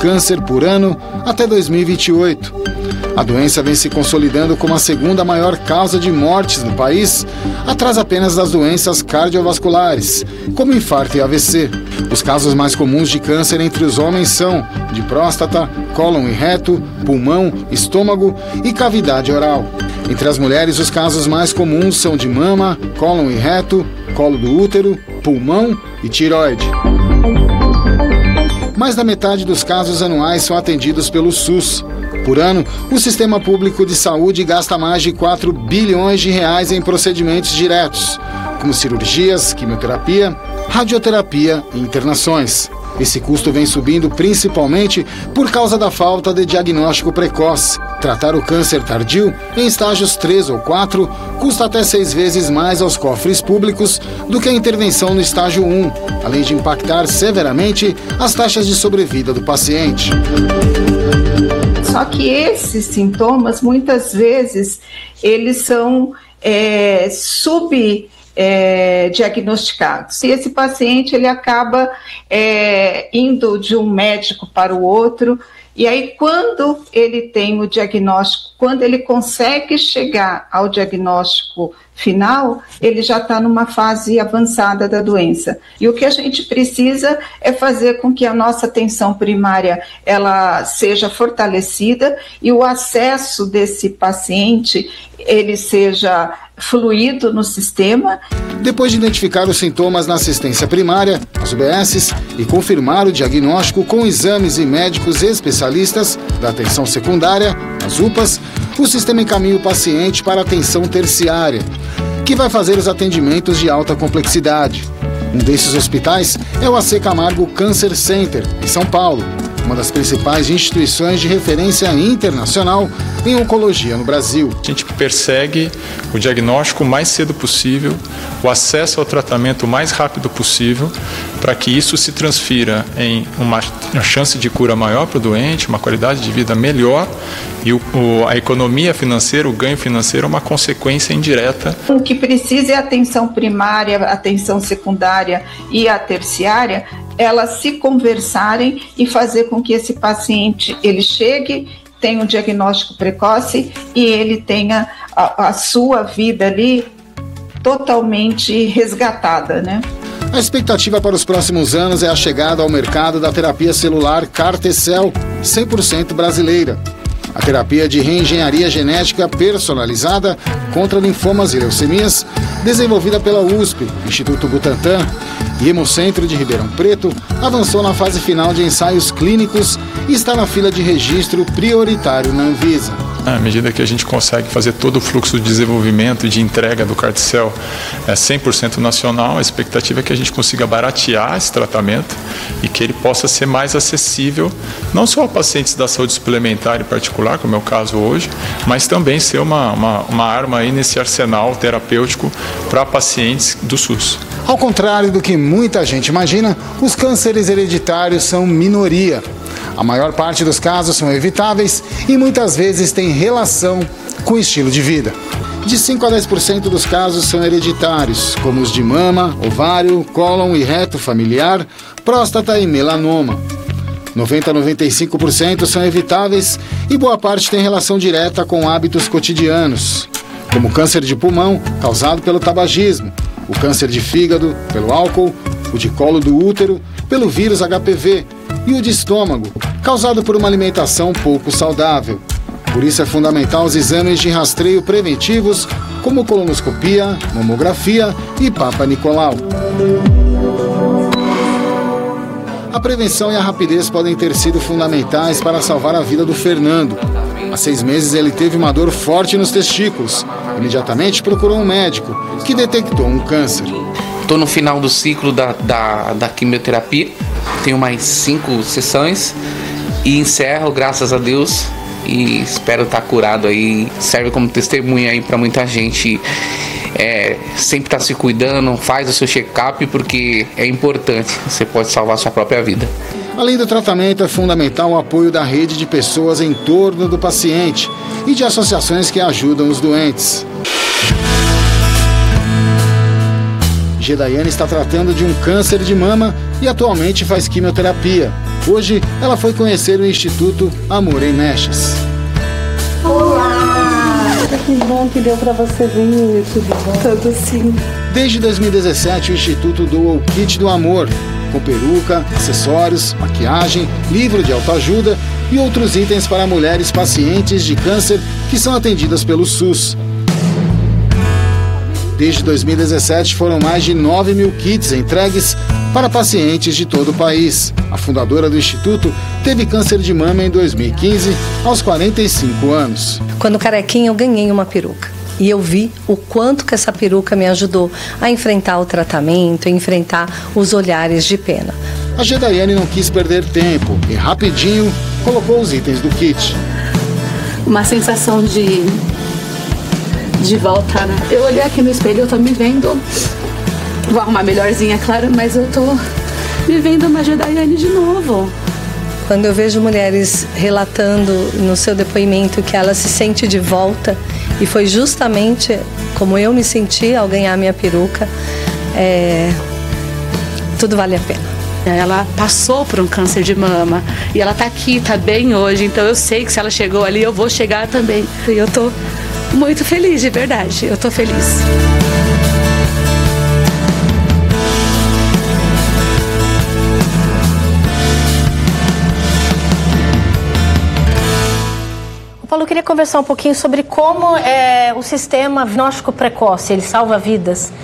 câncer por ano até 2028. A doença vem se consolidando como a segunda maior causa de mortes no país, atrás apenas das doenças cardiovasculares, como infarto e AVC. Os casos mais comuns de câncer entre os homens são de próstata, cólon e reto, pulmão, estômago e cavidade oral. Entre as mulheres, os casos mais comuns são de mama, cólon e reto, colo do útero, pulmão e tireoide. Mais da metade dos casos anuais são atendidos pelo SUS. Por ano, o Sistema Público de Saúde gasta mais de 4 bilhões de reais em procedimentos diretos, como cirurgias, quimioterapia, radioterapia e internações. Esse custo vem subindo principalmente por causa da falta de diagnóstico precoce. Tratar o câncer tardio, em estágios 3 ou 4, custa até 6 vezes mais aos cofres públicos do que a intervenção no estágio 1, além de impactar severamente as taxas de sobrevida do paciente. Só que esses sintomas, muitas vezes, eles são diagnosticados. E esse paciente ele acaba indo de um médico para o outro, e aí quando ele tem o diagnóstico, quando ele consegue chegar ao diagnóstico final, ele já está numa fase avançada da doença. E o que a gente precisa é fazer com que a nossa atenção primária ela seja fortalecida e o acesso desse paciente ele seja fluido no sistema. Depois de identificar os sintomas na assistência primária, as UBSs, e confirmar o diagnóstico com exames e médicos especialistas da atenção secundária, as UPAs, o sistema encaminha o paciente para a atenção terciária, que vai fazer os atendimentos de alta complexidade. Um desses hospitais é o AC Camargo Cancer Center, em São Paulo, uma das principais instituições de referência internacional em oncologia no Brasil. A gente persegue o diagnóstico o mais cedo possível, o acesso ao tratamento o mais rápido possível, para que isso se transfira em uma chance de cura maior para o doente, uma qualidade de vida melhor, e a economia financeira, o ganho financeiro é uma consequência indireta. O que precisa é a atenção primária, a atenção secundária e a terciária, elas se conversarem e fazer com que esse paciente ele chegue, tenha um diagnóstico precoce e ele tenha a sua vida ali totalmente resgatada, né? A expectativa para os próximos anos é a chegada ao mercado da terapia celular CAR-T-cell, 100% brasileira. A terapia de reengenharia genética personalizada contra linfomas e leucemias, desenvolvida pela USP, Instituto Butantan e Hemocentro de Ribeirão Preto, avançou na fase final de ensaios clínicos e está na fila de registro prioritário na Anvisa. À medida que a gente consegue fazer todo o fluxo de desenvolvimento e de entrega do CAR-T-cell 100% nacional, a expectativa é que a gente consiga baratear esse tratamento e que ele possa ser mais acessível, não só a pacientes da saúde suplementar em particular, como é o caso hoje, mas também ser uma arma aí nesse arsenal terapêutico para pacientes do SUS. Ao contrário do que muita gente imagina, os cânceres hereditários são minoria. A maior parte dos casos são evitáveis e muitas vezes têm relação com o estilo de vida. De 5 a 10% dos casos são hereditários, como os de mama, ovário, cólon e reto familiar, próstata e melanoma. 90 a 95% são evitáveis e boa parte tem relação direta com hábitos cotidianos, como o câncer de pulmão, causado pelo tabagismo, o câncer de fígado, pelo álcool, o de colo do útero, pelo vírus HPV e o de estômago, causado por uma alimentação pouco saudável. Por isso é fundamental os exames de rastreio preventivos, como colonoscopia, mamografia e Papa Nicolau. A prevenção e a rapidez podem ter sido fundamentais para salvar a vida do Fernando. Há 6 meses ele teve uma dor forte nos testículos. Imediatamente procurou um médico, que detectou um câncer. Estou no final do ciclo da quimioterapia, tenho mais 5 sessões e encerro, graças a Deus, e espero estar curado aí. Serve como testemunha aí para muita gente. Sempre tá se cuidando, faz o seu check-up porque é importante, você pode salvar a sua própria vida. Além do tratamento, é fundamental o apoio da rede de pessoas em torno do paciente e de associações que ajudam os doentes. Gedaiane está tratando de um câncer de mama e atualmente faz quimioterapia. Hoje, ela foi conhecer o Instituto Amor em Mechas. Olá! Que bom que deu para você vir, tudo bom? Tudo sim. Desde 2017, o Instituto doa o Kit do Amor, com peruca, acessórios, maquiagem, livro de autoajuda e outros itens para mulheres pacientes de câncer que são atendidas pelo SUS. Desde 2017, foram mais de 9 mil kits entregues para pacientes de todo o país. A fundadora do Instituto teve câncer de mama em 2015, aos 45 anos. Quando carequinha, eu ganhei uma peruca. E eu vi o quanto que essa peruca me ajudou a enfrentar o tratamento, a enfrentar os olhares de pena. A Gedaiane não quis perder tempo e rapidinho colocou os itens do kit. Uma sensação de volta, né? Eu olhei aqui no espelho, eu tô me vendo. Vou arrumar melhorzinha, claro, mas eu tô me vendo uma Gedaiane de novo. Quando eu vejo mulheres relatando no seu depoimento que ela se sente de volta, e foi justamente como eu me senti ao ganhar minha peruca, tudo vale a pena. Ela passou por um câncer de mama e ela tá aqui, tá bem hoje, então eu sei que se ela chegou ali, eu vou chegar também. E eu tô muito feliz, de verdade, eu tô feliz. Paulo, eu queria conversar um pouquinho sobre como o sistema diagnóstico precoce, ele salva vidas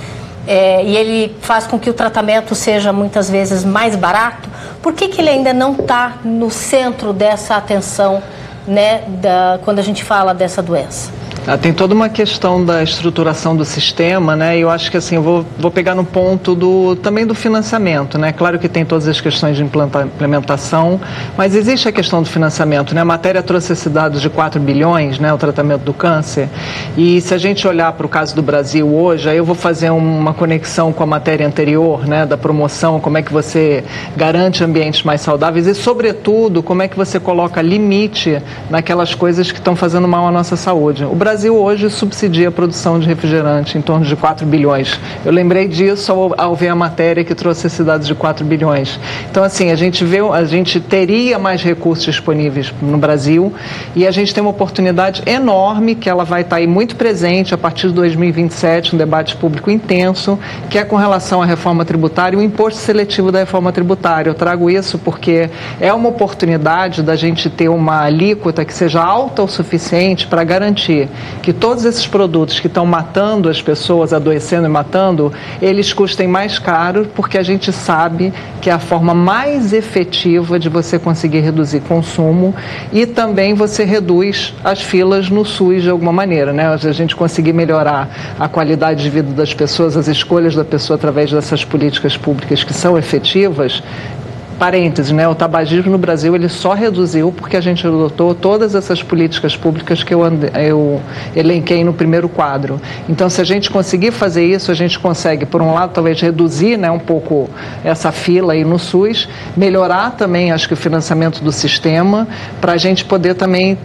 e ele faz com que o tratamento seja muitas vezes mais barato. Por que ele ainda não está no centro dessa atenção, né, quando a gente fala dessa doença? Tem toda uma questão da estruturação do sistema, né? E eu acho que assim, eu vou pegar no ponto também do financiamento, né? Claro que tem todas as questões de implementação, mas existe a questão do financiamento, né? A matéria trouxe esses dados de 4 bilhões, né? O tratamento do câncer. E se a gente olhar para o caso do Brasil hoje, aí eu vou fazer uma conexão com a matéria anterior, né? Da promoção, como é que você garante ambientes mais saudáveis e, sobretudo, como é que você coloca limite naquelas coisas que estão fazendo mal à nossa saúde. O Brasil hoje subsidia a produção de refrigerante em torno de 4 bilhões. Eu lembrei disso ao ver a matéria que trouxe esses dados de 4 bilhões. Então, assim, a gente teria mais recursos disponíveis no Brasil e a gente tem uma oportunidade enorme que ela vai estar aí muito presente a partir de 2027, um debate público intenso, que é com relação à reforma tributária e o imposto seletivo da reforma tributária. Eu trago isso porque é uma oportunidade da gente ter uma alíquota que seja alta o suficiente para garantir que todos esses produtos que estão matando as pessoas, adoecendo e matando, eles custem mais caro, porque a gente sabe que é a forma mais efetiva de você conseguir reduzir consumo e também você reduz as filas no SUS de alguma maneira, né? A gente conseguir melhorar a qualidade de vida das pessoas, as escolhas da pessoa através dessas políticas públicas que são efetivas. Parênteses, né? O tabagismo no Brasil ele só reduziu porque a gente adotou todas essas políticas públicas que eu elenquei no primeiro quadro. Então, se a gente conseguir fazer isso, a gente consegue, por um lado, talvez reduzir, né, um pouco essa fila aí no SUS, melhorar também, acho que o financiamento do sistema, para a gente poder também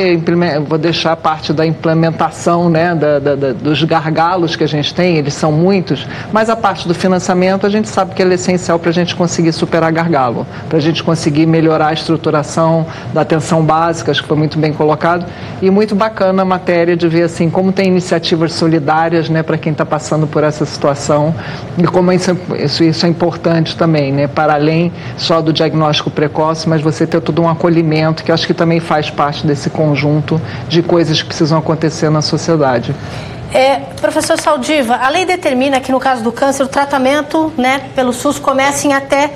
vou deixar parte da implementação, né, dos gargalos que a gente tem, eles são muitos, mas a parte do financiamento a gente sabe que é essencial para a gente conseguir superar gargalos. Para a gente conseguir melhorar a estruturação da atenção básica, acho que foi muito bem colocado, e muito bacana a matéria de ver assim, como tem iniciativas solidárias, né, para quem está passando por essa situação e como isso é importante também, né, para além só do diagnóstico precoce, mas você ter todo um acolhimento que acho que também faz parte desse conjunto de coisas que precisam acontecer na sociedade. Professor Saldiva, a lei determina que no caso do câncer o tratamento, né, pelo SUS começa em até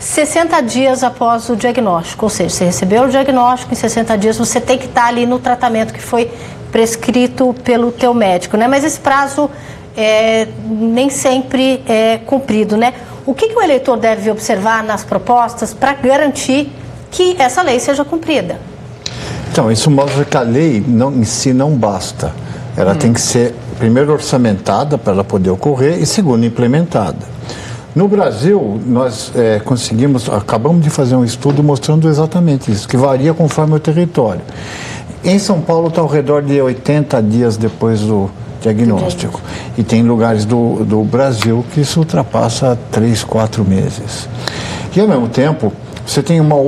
60 dias após o diagnóstico, ou seja, você recebeu o diagnóstico, em 60 dias você tem que estar ali no tratamento que foi prescrito pelo teu médico, né? Mas esse prazo nem sempre é cumprido, né? O que o eleitor deve observar nas propostas para garantir que essa lei seja cumprida? Então, isso mostra que a lei em si não basta. Ela tem que ser, primeiro, orçamentada para ela poder ocorrer e, segundo, implementada. No Brasil, nós acabamos de fazer um estudo mostrando exatamente isso, que varia conforme o território. Em São Paulo está ao redor de 80 dias depois do diagnóstico. E tem lugares do Brasil que isso ultrapassa 3, 4 meses. E, ao mesmo tempo, você tem uma